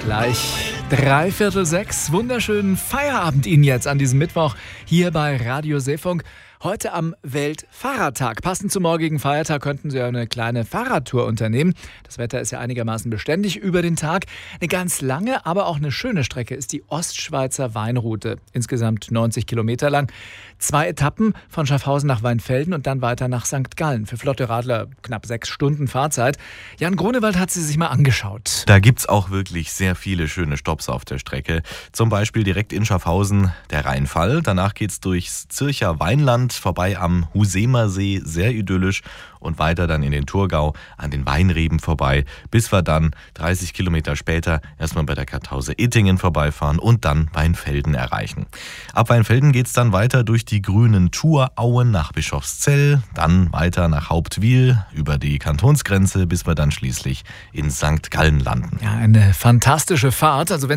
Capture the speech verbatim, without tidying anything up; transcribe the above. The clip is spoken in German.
Gleich dreiviertel sechs. Wunderschönen Feierabend Ihnen jetzt an diesem Mittwoch hier bei Radio Seefunk. Heute am Weltfahrradtag. Passend zum morgigen Feiertag könnten Sie eine kleine Fahrradtour unternehmen. Das Wetter ist ja einigermaßen beständig über den Tag. Eine ganz lange, aber auch eine schöne Strecke ist die Ostschweizer Weinroute. Insgesamt neunzig Kilometer lang. Zwei Etappen von Schaffhausen nach Weinfelden und dann weiter nach Sankt Gallen. Für flotte Radler knapp sechs Stunden Fahrzeit. Jan Grunewald hat sie sich mal angeschaut. Da gibt's auch wirklich sehr viele schöne Stopps auf der Strecke. Zum Beispiel direkt in Schaffhausen der Rheinfall. Danach geht's durchs Zürcher Weinland, vorbei am Husemer See, sehr idyllisch, und weiter dann in den Thurgau an den Weinreben vorbei, bis wir dann dreißig Kilometer später erstmal bei der Kartause Ittingen vorbeifahren und dann Weinfelden erreichen. Ab Weinfelden geht's dann weiter durch die grünen Thurauen nach Bischofszell, dann weiter nach Hauptwil über die Kantonsgrenze, bis wir dann schließlich in Sankt Gallen landen. Ja, eine fantastische Fahrt. Also wenn